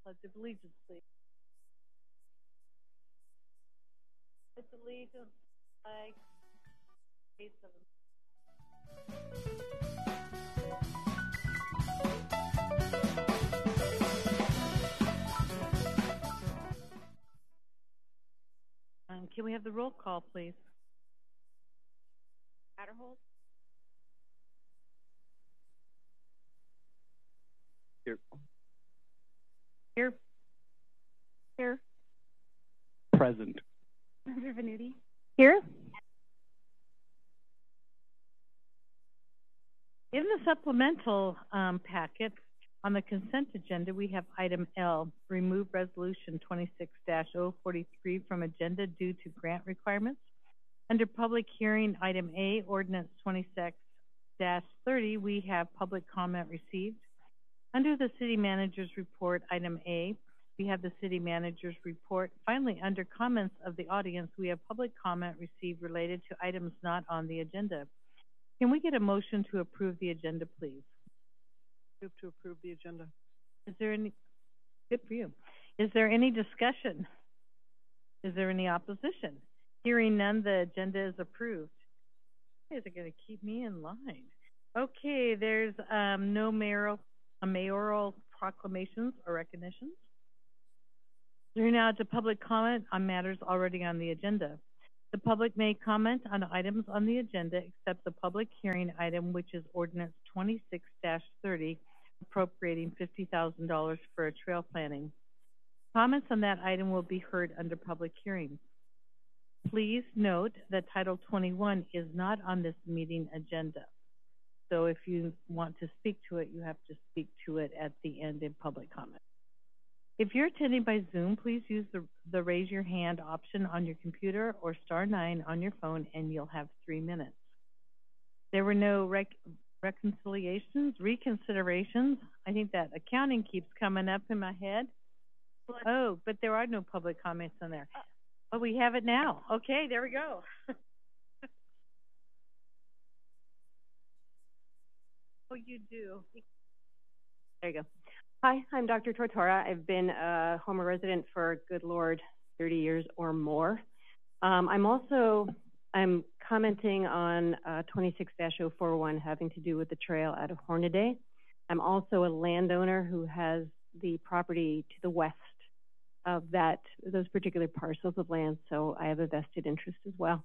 Pledge of allegiance, please. Pledge allegiance, flag, States of can we have the roll call, please? Adderhold? Here. Here. Here. Present. Senator Venuti? Here. In the supplemental packet on the consent agenda, we have item L, remove resolution 26-043 from agenda due to grant requirements. Under public hearing, item A, ordinance 26-30, we have public comment received. Under the city manager's report, item A, we have the city manager's report. Finally, under comments of the audience, we have public comment received related to items not on the agenda. Can we get a motion to approve the agenda, please? Move to approve the agenda. Is there any, good for you. Is there any discussion? Is there any opposition? Hearing none, the agenda is approved. You guys are going to keep me in line. Okay, there's no mayoral proclamations or recognitions. We're now to public comment on matters already on the agenda. The public may comment on items on the agenda except the public hearing item, which is ordinance 26-30, appropriating $50,000 for a trail planning. Comments on that item will be heard under public hearing. Please note that Title 21 is not on this meeting agenda. So if you want to speak to it, you have to speak to it at the end in public comment. If you're attending by Zoom, please use the raise your hand option on your computer or *9 on your phone, and you'll have 3 minutes. There were no reconsiderations. I think that accounting keeps coming up in my head. Oh, but there are no public comments on there. Oh, we have it now. Okay, there we go. Oh, you do. There you go. Hi, I'm Dr. Tortora. I've been a Homer resident for, good Lord, 30 years or more. I'm commenting on 26-041 having to do with the trail out of Hornaday. I'm also a landowner who has the property to the west of those particular parcels of land, so I have a vested interest as well.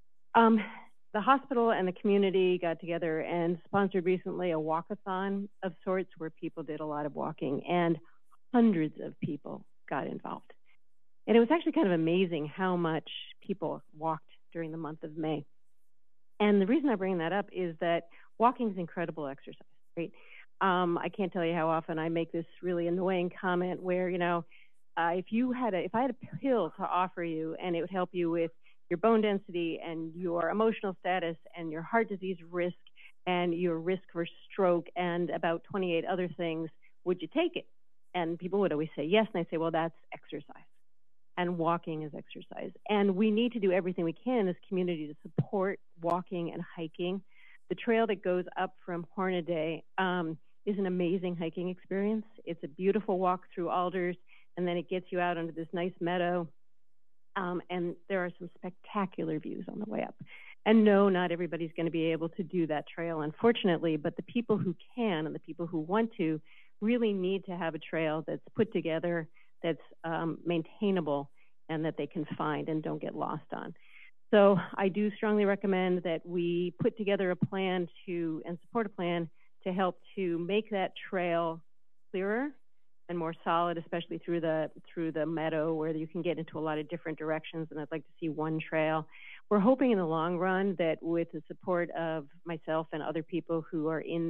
The hospital and the community got together and sponsored recently a walkathon of sorts where people did a lot of walking, and hundreds of people got involved. And it was actually kind of amazing how much people walked during the month of May. And the reason I bring that up is that walking is incredible exercise, right? I can't tell you how often I make this really annoying comment where, if I had a pill to offer you and it would help you with your bone density and your emotional status and your heart disease risk and your risk for stroke and about 28 other things, would you take it? And people would always say yes, and I say, well, that's exercise. And walking is exercise. And we need to do everything we can as a community to support walking and hiking. The trail that goes up from Hornaday is an amazing hiking experience. It's a beautiful walk through alders, and then it gets you out onto this nice meadow. And there are some spectacular views on the way up. And no, not everybody's going to be able to do that trail, unfortunately, but the people who can and the people who want to really need to have a trail that's put together, that's maintainable, and that they can find and don't get lost on. So I do strongly recommend that we put together a plan and support a plan to help to make that trail clearer and more solid, especially through the meadow where you can get into a lot of different directions, and I'd like to see one trail. We're hoping in the long run that with the support of myself and other people who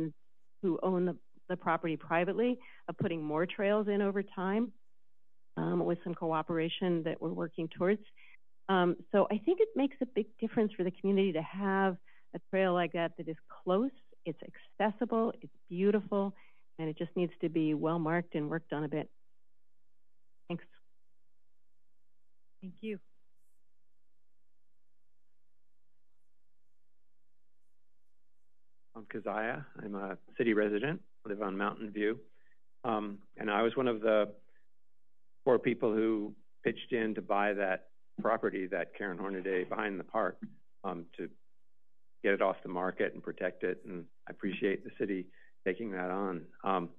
own the property privately, of putting more trails in over time with some cooperation that we're working towards. So I think it makes a big difference for the community to have a trail like that is close, it's accessible, it's beautiful, and it just needs to be well marked and worked on a bit. Thanks. Thank you. I'm Keziah. I'm a city resident. I live on Mountain View. And I was one of the for people who pitched in to buy that property, that Karen Hornaday behind the park, to get it off the market and protect it. And I appreciate the city taking that on.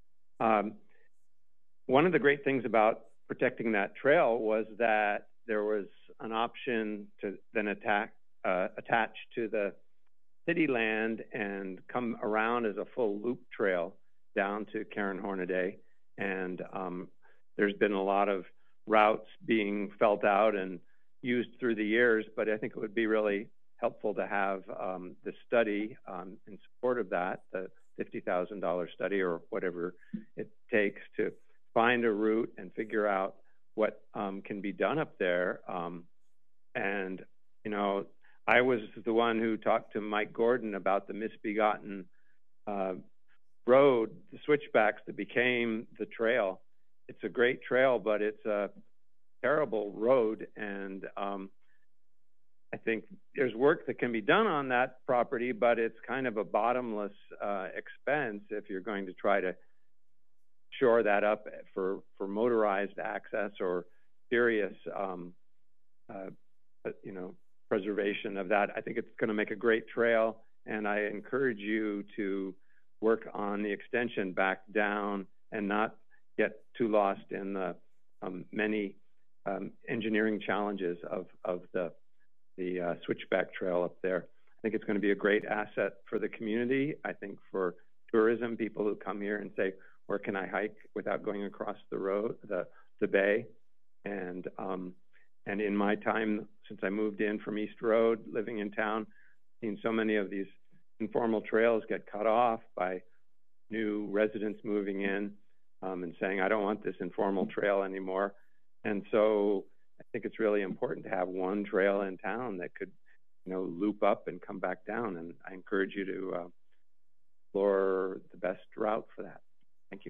One of the great things about protecting that trail was that there was an option to then attach to the city land and come around as a full loop trail down to Karen Hornaday. And there's been a lot of routes being felt out and used through the years, but I think it would be really helpful to have the study in support of that, the $50,000 study or whatever it takes to find a route and figure out what can be done up there. And, you know, I was the one who talked to Mike Gordon about the misbegotten road, the switchbacks that became the trail. It's a great trail, but it's a terrible road. And I think there's work that can be done on that property, but it's kind of a bottomless expense if you're going to try to shore that up for motorized access or serious, you know, preservation of that. I think it's going to make a great trail, and I encourage you to work on the extension back down and not get too lost in the many engineering challenges of the switchback trail up there. I think it's going to be a great asset for the community. I think for tourism, people who come here and say, where can I hike without going across the road, the bay? And in my time, since I moved in from East Road, living in town, I've seen so many of these informal trails get cut off by new residents moving in and saying, I don't want this informal trail anymore. And so I think it's really important to have one trail in town that could, you know, loop up and come back down. And I encourage you to explore the best route for that. Thank you.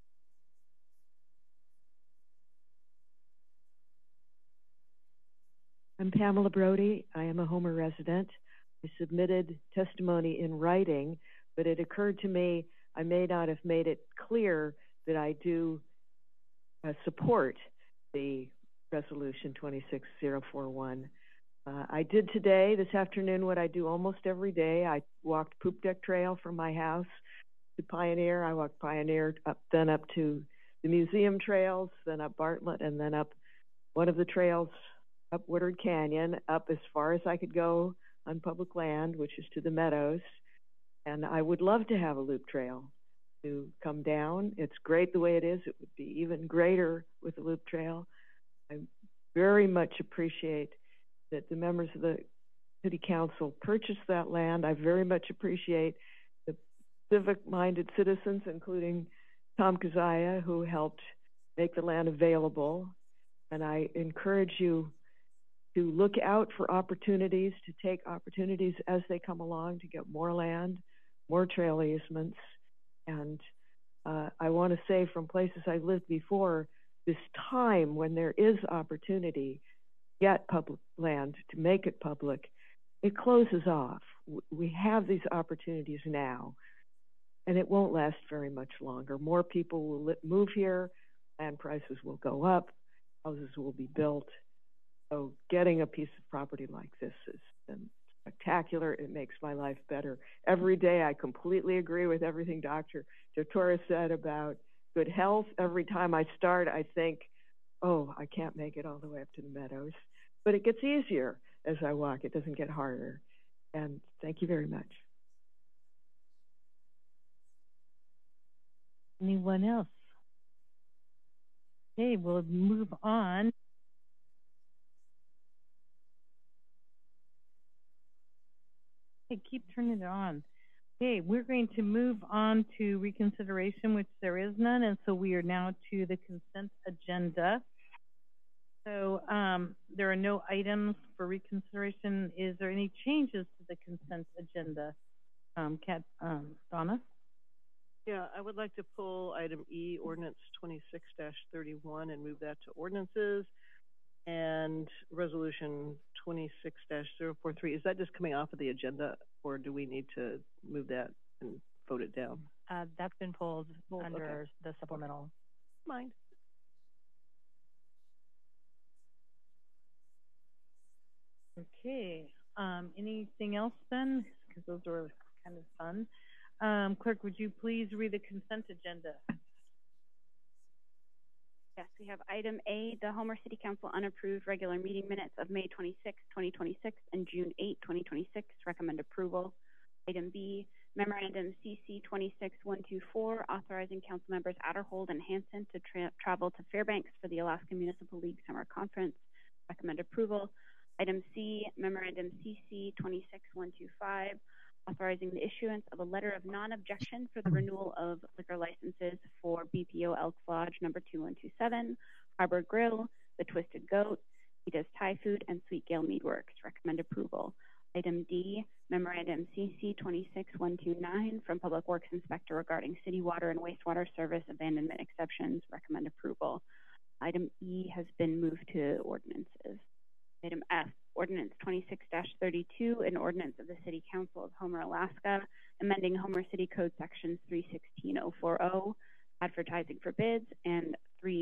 I'm Pamela Brody. I am a Homer resident. I submitted testimony in writing, but it occurred to me I may not have made it clear that I do support the resolution 26041. I did today, this afternoon, what I do almost every day. I walked Poop Deck Trail from my house to Pioneer. I walked Pioneer up, then up to the museum trails, then up Bartlett, and then up one of the trails up Woodard Canyon, up as far as I could go on public land, which is to the Meadows. And I would love to have a loop trail to come down. It's great the way it is. It would be even greater with a loop trail. I very much appreciate that the members of the city council purchased that land. I very much appreciate the civic-minded citizens, including Tom Keziah, who helped make the land available. And I encourage you to look out for opportunities, to take opportunities as they come along to get more land, more trail easements. And I want to say from places I've lived before, this time when there is opportunity to get public land, to make it public, it closes off. We have these opportunities now, and it won't last very much longer. More people will move here, land prices will go up, houses will be built. So getting a piece of property like this is spectacular. It makes my life better. Every day I completely agree with everything Dr. Torres said about good health. Every time I start, I think, oh, I can't make it all the way up to the Meadows. But it gets easier as I walk. It doesn't get harder. And thank you very much. Anyone else? Okay, we'll move on. Okay, keep turning it on. Okay, we're going to move on to reconsideration, which there is none, and so we are now to the consent agenda. So there are no items for reconsideration. Is there any changes to the consent agenda? Donna? Yeah, I would like to pull item E, ordinance 26-31, and move that to ordinances. And resolution 26-043, is that just coming off of the agenda, or do we need to move that and vote it down? That's been pulled under the supplemental. Mind. Okay, anything else then? Because those were kind of fun. Clerk, would you please read the consent agenda? Yes, we have item A, the Homer City Council unapproved regular meeting minutes of May 26, 2026 and June 8, 2026. Recommend approval. Item B, Memorandum CC 26124, authorizing council members Adderhold and Hanson to travel to Fairbanks for the Alaska Municipal League Summer Conference. Recommend approval. Item C, Memorandum CC 26125, authorizing the issuance of a letter of non-objection for the renewal of liquor licenses for BPO Elks Lodge number 2127, Harbor Grill, The Twisted Goat, Vita's Thai Food, and Sweet Gale Meadworks. Recommend approval. Item D, Memorandum CC 26129 from Public Works Inspector regarding city water and wastewater service abandonment exceptions. Recommend approval. Item E has been moved to ordinances. Item F, Ordinance 26-32, an ordinance of the City Council of Homer, Alaska, amending Homer City Code Sections 316.040, advertising for bids, and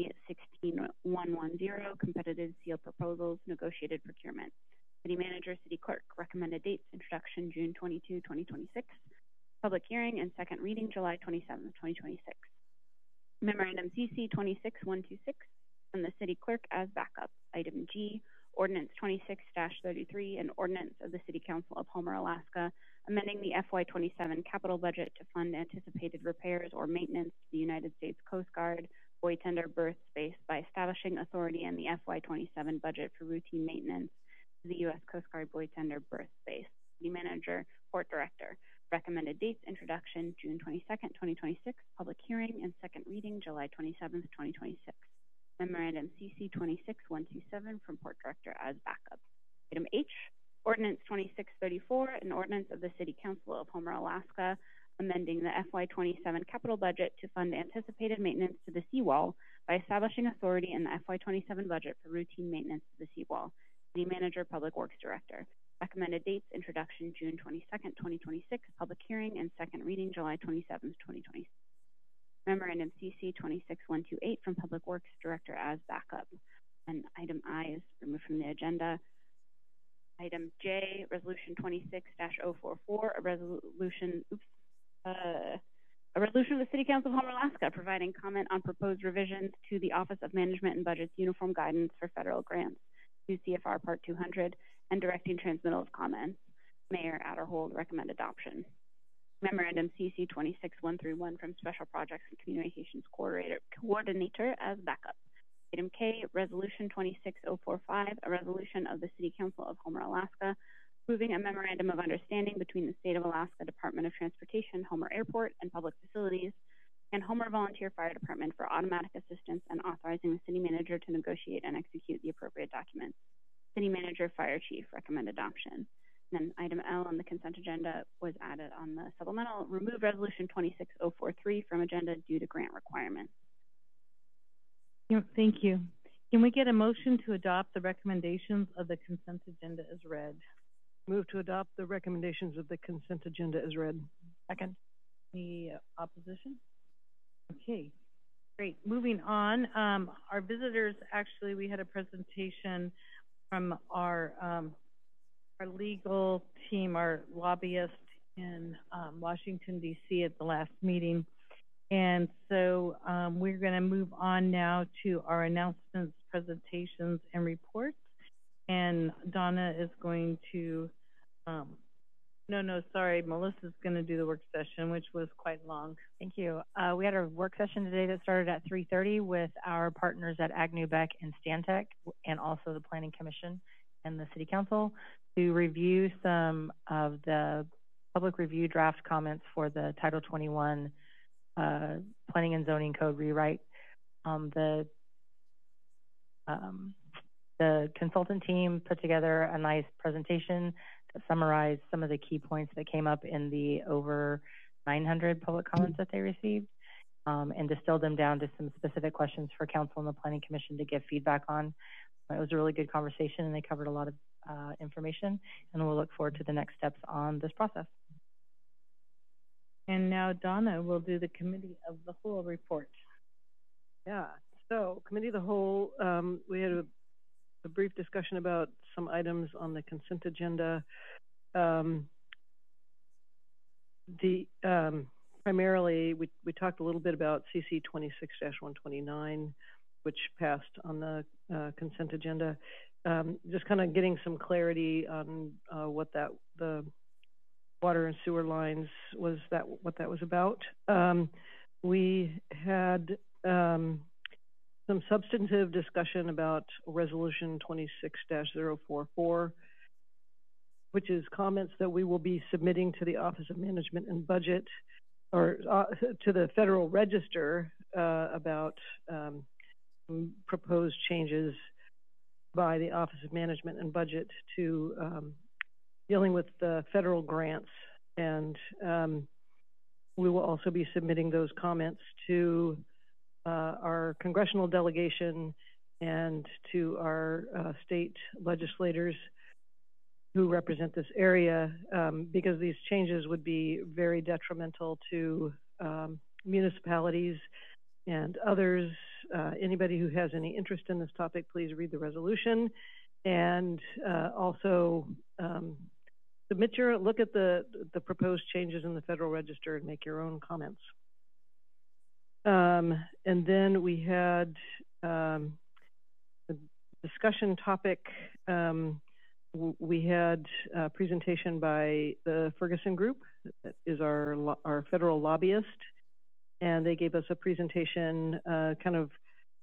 316.110, competitive sealed proposals, negotiated procurement. City Manager, City Clerk, recommended dates, introduction June 22, 2026, public hearing and second reading July 27, 2026. Memorandum CC 26126 from the City Clerk as backup. Item G, Ordinance 26-33, an ordinance of the City Council of Homer, Alaska, amending the FY27 capital budget to fund anticipated repairs or maintenance to the United States Coast Guard buoy tender berth space by establishing authority in the FY27 budget for routine maintenance to the U.S. Coast Guard buoy tender berth space. City Manager, Port Director. Recommended dates, introduction June 22nd, 2026, public hearing and second reading July 27th, 2026. Memorandum CC 26127 from Port Director as backup. Item H, Ordinance 2634, an ordinance of the City Council of Homer, Alaska, amending the FY27 capital budget to fund anticipated maintenance to the seawall by establishing authority in the FY27 budget for routine maintenance to the seawall. City Manager, Public Works Director. Recommended dates, introduction June 22nd, 2026, public hearing and second reading July 27th, 2026. Memorandum CC 26128 from Public Works Director as backup. And item I is removed from the agenda. Item J, Resolution 26-044, a resolution of the City Council of Homer, Alaska, providing comment on proposed revisions to the Office of Management and Budget's Uniform Guidance for Federal Grants, 2 CFR Part 200, and directing transmittal of comments. Mayor Adderhold recommend adoption. Memorandum CC 26131 from Special Projects and Communications Coordinator as backup. Item K, Resolution 26045, a resolution of the City Council of Homer, Alaska, approving a memorandum of understanding between the State of Alaska Department of Transportation, Homer Airport and Public Facilities, and Homer Volunteer Fire Department for automatic assistance and authorizing the City Manager to negotiate and execute the appropriate documents. City Manager, Fire Chief recommend adoption. Then item L on the consent agenda was added on the supplemental. Remove Resolution 26043 from agenda due to grant requirements. Thank you. Can we get a motion to adopt the recommendations of the consent agenda as read? Move to adopt the recommendations of the consent agenda as read. Second. Any opposition? Okay, great. Moving on, our visitors, actually, we had a presentation from our legal team, our lobbyist in Washington, D.C. at the last meeting. And so we're going to move on now to our announcements, presentations, and reports. And Donna is going to, Melissa's going to do the work session, which was quite long. Thank you. We had a work session today that started at 3:30 with our partners at Agnew, Beck, and Stantec, and also the Planning Commission and the City Council to review some of the public review draft comments for the Title 21 Planning and Zoning Code rewrite. The consultant team put together a nice presentation to summarize some of the key points that came up in the over 900 public comments that they received, and distilled them down to some specific questions for Council and the Planning Commission to give feedback on. It was a really good conversation, and they covered a lot of information, and we'll look forward to the next steps on this process. And now Donna will do the Committee of the Whole report. Yeah, so Committee of the Whole, we had a a brief discussion about some items on the consent agenda. Primarily, we talked a little bit about CC 26-129, which passed on the consent agenda. Just kind of getting some clarity on what the water and sewer lines what that was about. We had some substantive discussion about Resolution 26-044, which is comments that we will be submitting to the Office of Management and Budget, or to the Federal Register, about proposed changes by the Office of Management and Budget to dealing with the federal grants. And we will also be submitting those comments to our congressional delegation and to our state legislators who represent this area, because these changes would be very detrimental to municipalities and others. Anybody who has any interest in this topic, please read the resolution, and also look at the proposed changes in the Federal Register and make your own comments. And then we had a discussion topic. We had a presentation by the Ferguson Group, that is our federal lobbyist, and they gave us a presentation kind of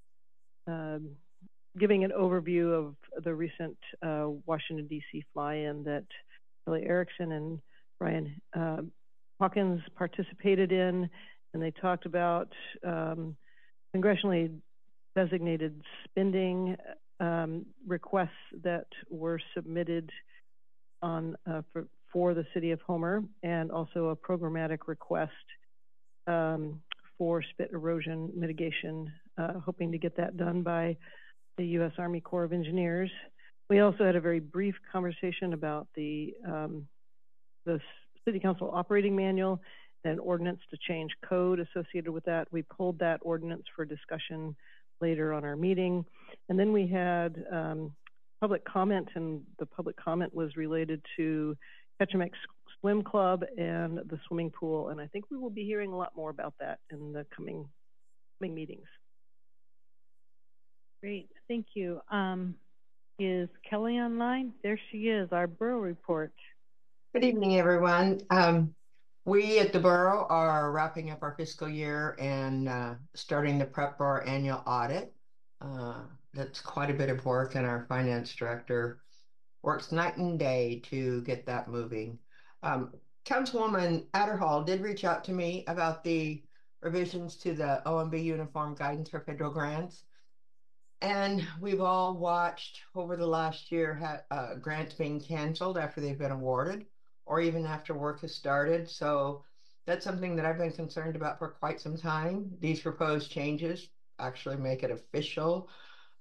giving an overview of the recent Washington, D.C. fly-in that Billy Erickson and Brian Hawkins participated in, and they talked about congressionally designated spending requests that were submitted on for the city of Homer, and also a programmatic request for spit erosion mitigation, hoping to get that done by the U.S. Army Corps of Engineers. We also had a very brief conversation about the City Council operating manual and an ordinance to change code associated with that. We pulled that ordinance for discussion later on our meeting. And then we had public comment, and the public comment was related to Ketchimek Swim Club and the swimming pool. And I think we will be hearing a lot more about that in the coming meetings. Great, thank you. Is Kelly online? There she is, our borough report. Good evening, everyone. We at the borough are wrapping up our fiscal year and starting to prep for our annual audit. That's quite a bit of work, and our finance director works night and day to get that moving. Councilwoman Adderhall did reach out to me about the revisions to the OMB Uniform Guidance for Federal Grants. And we've all watched over the last year grants being canceled after they've been awarded, or even after work has started. So that's something that I've been concerned about for quite some time. These proposed changes actually make it official.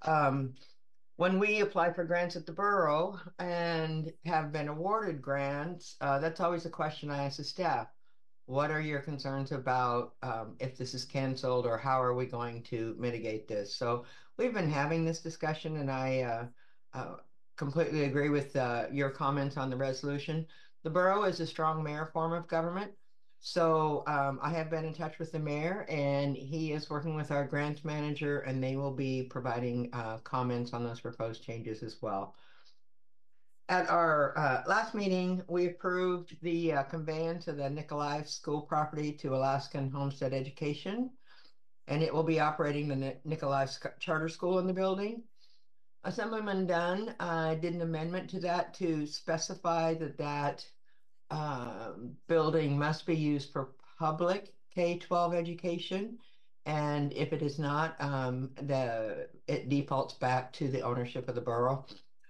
When we apply for grants at the borough and have been awarded grants, that's always a question I ask the staff. What are your concerns about if this is canceled, or how are we going to mitigate this? So we've been having this discussion, and I completely agree with your comments on the resolution. The borough is a strong mayor form of government. So I have been in touch with the mayor, and he is working with our grants manager, and they will be providing comments on those proposed changes as well. At our last meeting, we approved the conveyance of the Nikolai School property to Alaskan Homestead Education, and it will be operating the Nikolai Charter School in the building. Assemblyman Dunn did an amendment to that to specify that building must be used for public K-12 education, and if it is not, it defaults back to the ownership of the borough.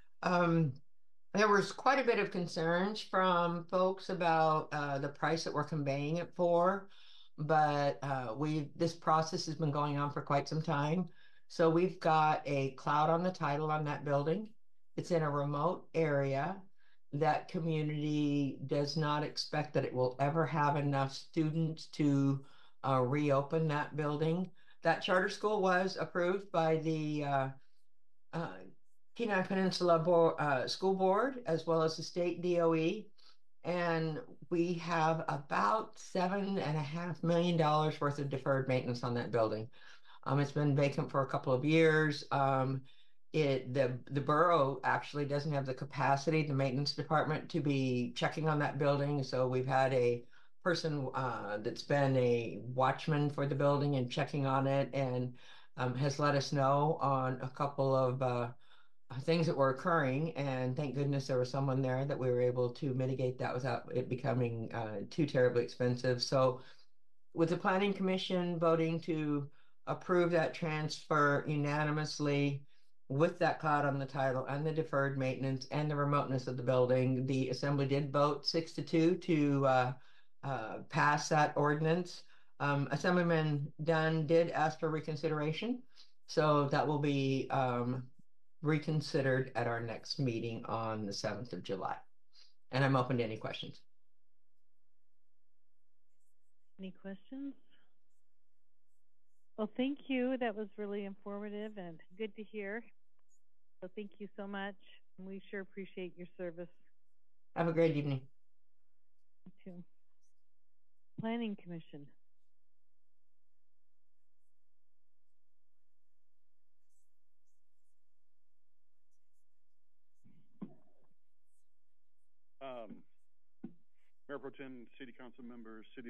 There was quite a bit of concerns from folks about the price that we're conveying it for, but this process has been going on for quite some time. So we've got a cloud on the title on that building. It's in a remote area. That community does not expect that it will ever have enough students to reopen that building. That charter school was approved by the Kenai Peninsula School Board, as well as the state DOE. And we have about $7.5 million worth of deferred maintenance on that building. It's been vacant for a couple of years. The borough actually doesn't have the capacity, the maintenance department, to be checking on that building. So we've had a person that's been a watchman for the building and checking on it, and has let us know on a couple of things that were occurring. And thank goodness there was someone there that we were able to mitigate that without it becoming too terribly expensive. So with the Planning Commission voting to approve that transfer unanimously with that cloud on the title and the deferred maintenance and the remoteness of the building, the Assembly did vote 6-2 to pass that ordinance. Assemblyman Dunn did ask for reconsideration, so that will be reconsidered at our next meeting on the 7th of July. And I'm open to any questions. Any questions? Well, thank you. That was really informative and good to hear. So thank you so much. We sure appreciate your service. Have a great evening. You too. Planning Commission. Mayor Pro Tem, City Council members, City